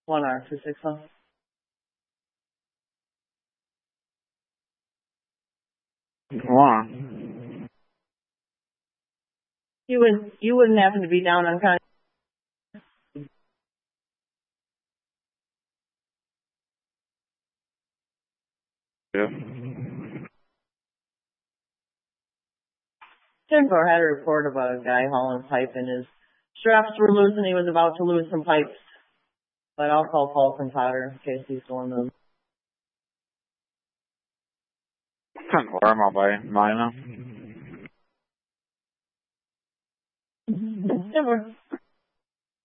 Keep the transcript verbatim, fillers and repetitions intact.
One R two six one. One. You would you wouldn't happen to be down on con. Yeah. ten four had a report about a guy hauling pipe and his straps were loose and he was about to lose some pipes. But I'll call Paul from Potter in case he's doing them. ten four, I'm out by mine now. ten four.